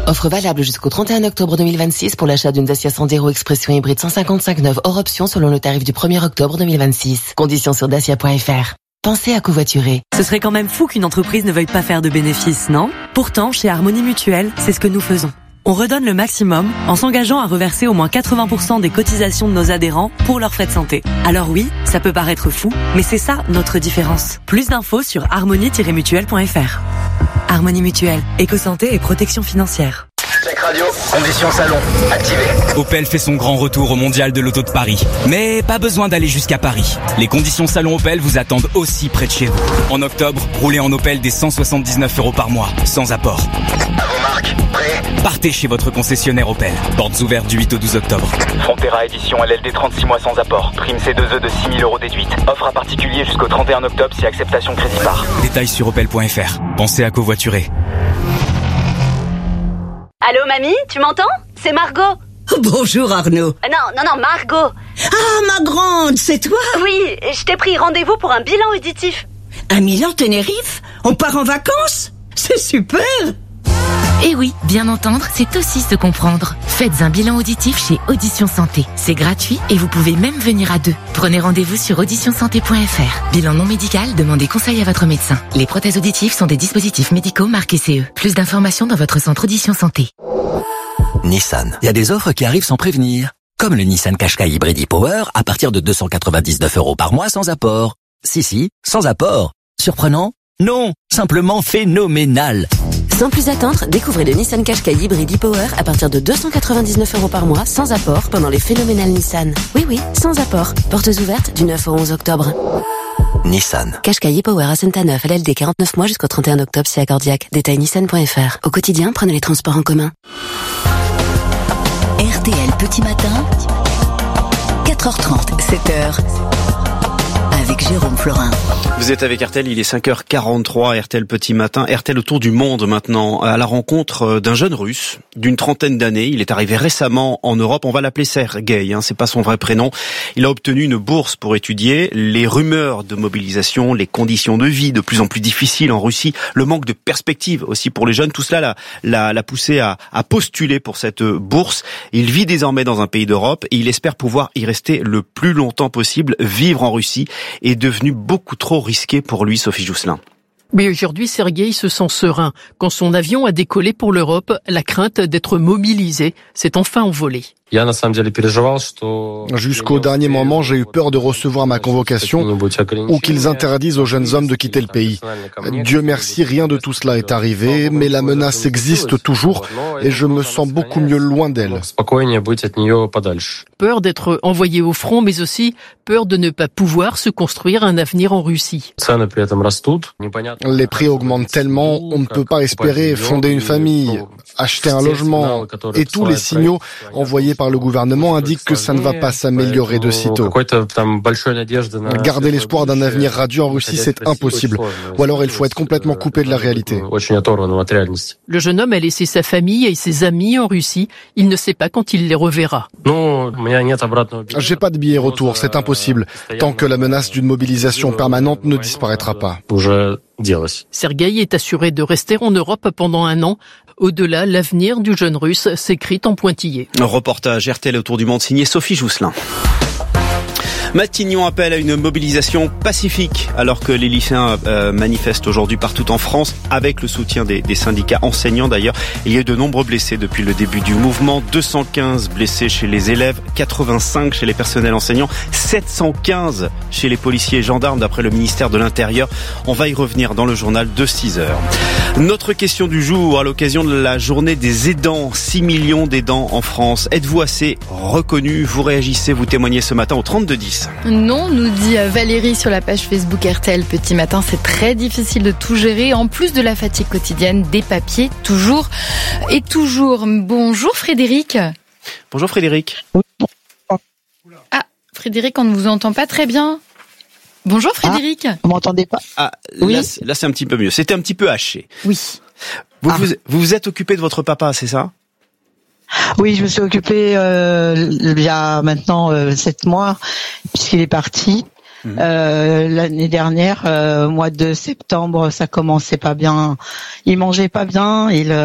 Offre valable jusqu'au 31 octobre 2026 pour l'achat d'une Dacia Sandero Expression hybride 155 neuve hors option selon le tarif du 1er octobre 2026. Conditions sur dacia.fr. Pensez à covoiturer. Ce serait quand même fou qu'une entreprise ne veuille pas faire de bénéfices, non ? Pourtant, chez Harmonie Mutuelle, c'est ce que nous faisons. On redonne le maximum en s'engageant à reverser au moins 80% des cotisations de nos adhérents pour leurs frais de santé. Alors oui, ça peut paraître fou, mais c'est ça notre différence. Plus d'infos sur harmonie-mutuelle.fr. Harmonie Mutuelle, éco-santé et protection financière. Check radio, conditions salon, activé. Opel fait son grand retour au Mondial de l'Auto de Paris. Mais pas besoin d'aller jusqu'à Paris. Les conditions salon Opel vous attendent aussi près de chez vous. En octobre, roulez en Opel dès 179 € par mois, sans apport. À vos marques, prêt ? Partez chez votre concessionnaire Opel. Portes ouvertes du 8 au 12 octobre. Frontera édition LLD 36 mois sans apport. Prime C2E de 6 000 € déduite. Offre à particulier jusqu'au 31 octobre si acceptation crédit par. Détails sur opel.fr. Pensez à covoiturer. Allô mamie, tu m'entends ? C'est Margot. Bonjour Arnaud. Non, Margot. Ah, ma grande, c'est toi ? Oui, je t'ai pris rendez-vous pour un bilan auditif. À Milan-Tenerife ? On part en vacances ? C'est super ! Eh oui, bien entendre, c'est aussi se comprendre. Faites un bilan auditif chez Audition Santé. C'est gratuit et vous pouvez même venir à deux. Prenez rendez-vous sur auditionsanté.fr. Bilan non médical, demandez conseil à votre médecin. Les prothèses auditives sont des dispositifs médicaux marqués CE. Plus d'informations dans votre centre Audition Santé. Nissan. Il y a des offres qui arrivent sans prévenir. Comme le Nissan Qashqai Hybrid e-Power à partir de 299 € par mois sans apport. Si, sans apport. Surprenant ? Non, simplement phénoménal. Sans plus attendre, découvrez le Nissan Qashqai Hybrid e-Power à partir de 299 € par mois sans apport pendant les phénoménales Nissan. Oui, sans apport. Portes ouvertes du 9 au 11 octobre. Nissan. Qashqai e-Power à Saint-Neuf, LLD 49 mois jusqu'au 31 octobre si accordiaque. Détail nissan.fr. Au quotidien, prenez les transports en commun. RTL Petit Matin, 4h30, 7h, avec Jérôme Florin. Vous êtes avec RTL, il est 5h43, RTL Petit Matin, RTL autour du monde maintenant, à la rencontre d'un jeune Russe d'une trentaine d'années. Il est arrivé récemment en Europe, on va l'appeler Sergueï, c'est pas son vrai prénom. Il a obtenu une bourse pour étudier. Les rumeurs de mobilisation, les conditions de vie de plus en plus difficiles en Russie, le manque de perspective aussi pour les jeunes, tout cela l'a poussé à postuler pour cette bourse. Il vit désormais dans un pays d'Europe et il espère pouvoir y rester le plus longtemps possible. Vivre en Russie est devenu beaucoup trop risqué pour lui, Sophie Jousselin. Mais aujourd'hui, Sergueï se sent serein. Quand son avion a décollé pour l'Europe, la crainte d'être mobilisé s'est enfin envolée. Jusqu'au dernier moment, j'ai eu peur de recevoir ma convocation ou qu'ils interdisent aux jeunes hommes de quitter le pays. Dieu merci, rien de tout cela est arrivé, mais la menace existe toujours et je me sens beaucoup mieux loin d'elle. Peur d'être envoyé au front, mais aussi peur de ne pas pouvoir se construire un avenir en Russie. Les prix augmentent tellement, on ne peut pas espérer fonder une famille, acheter un logement, et tous les signaux envoyés par le gouvernement indiquent que ça ne va pas s'améliorer de sitôt. Garder l'espoir d'un avenir radieux en Russie, c'est impossible. Ou alors il faut être complètement coupé de la réalité. Le jeune homme a laissé sa famille et ses amis en Russie. Il ne sait pas quand il les reverra. J'ai pas de billet retour, c'est impossible, tant que la menace d'une mobilisation permanente ne disparaîtra pas. Sergueï est assuré de rester en Europe pendant un an. Au-delà, l'avenir du jeune Russe s'écrit en pointillé. Reportage RTL autour du monde signé Sophie Jousselin. Matignon appelle à une mobilisation pacifique alors que les lycéens manifestent aujourd'hui partout en France avec le soutien des syndicats enseignants d'ailleurs. Il y a eu de nombreux blessés depuis le début du mouvement. 215 blessés chez les élèves, 85 chez les personnels enseignants, 715 chez les policiers et gendarmes d'après le ministère de l'Intérieur. On va y revenir dans le journal de 6h. Notre question du jour à l'occasion de la journée des aidants. 6 millions d'aidants en France. Êtes-vous assez reconnus ? Vous réagissez, vous témoignez ce matin au 3210. Non, nous dit Valérie sur la page Facebook RTL Petit Matin. C'est très difficile de tout gérer. En plus de la fatigue quotidienne, des papiers, toujours et toujours. Bonjour Frédéric. Bonjour Frédéric. Ah, Frédéric, on ne vous entend pas très bien. Bonjour Frédéric. Ah, vous m'entendez pas ? Ah, oui. Là c'est un petit peu mieux. C'était un petit peu haché. Oui. Vous vous êtes occupé de votre papa, c'est ça ? Oui, je me suis occupée il y a maintenant 7 mois, puisqu'il est parti. L'année dernière, mois de septembre, ça commençait pas bien. Il mangeait pas bien.